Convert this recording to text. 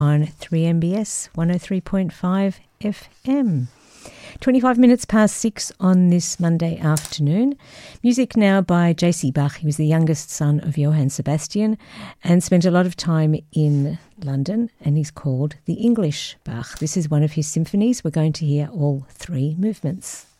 on 3MBS 103.5 FM. 25 minutes past 6 on this Monday afternoon. Music now by J.C. Bach. He was the youngest son of Johann Sebastian and spent a lot of time in London, and he's called the English Bach. This is one of his symphonies. We're going to hear all three movements.